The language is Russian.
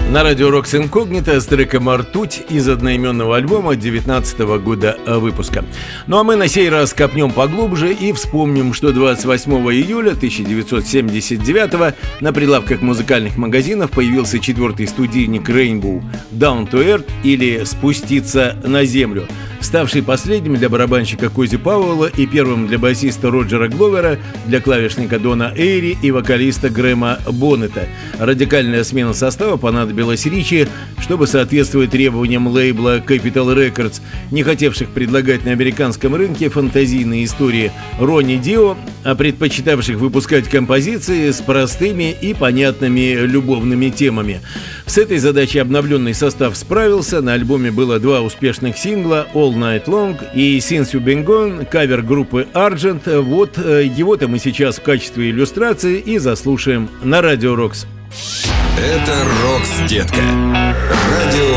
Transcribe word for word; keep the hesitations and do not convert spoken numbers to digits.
На радио Рокс Инкогнито с треком «Ртуть» из одноименного альбома девятнадцатого года выпуска. Ну а мы на сей раз копнем поглубже и вспомним, что двадцать восьмого июля тысяча девятьсот семьдесят девятого на прилавках музыкальных магазинов появился четвертый студийник Rainbow «Down to Earth» или «Спуститься на землю», ставший последним для барабанщика Кози Пауэлла и первым для басиста Роджера Гловера, для клавишника Дона Эйри и вокалиста Грэма Боннета. Радикальная смена состава понадобилась Ричи, чтобы соответствовать требованиям лейбла Capitol Records, не хотевших предлагать на американском рынке фантазийные истории Ронни Дио, а предпочитавших выпускать композиции с простыми и понятными любовными темами. С этой задачей обновленный состав справился. На альбоме было два успешных сингла «All Night Long» и «Since You've Been Gone», кавер группы Argent. Вот его-то мы сейчас в качестве иллюстрации и заслушаем на Радио Рокс. Это Рокс, детка. Радио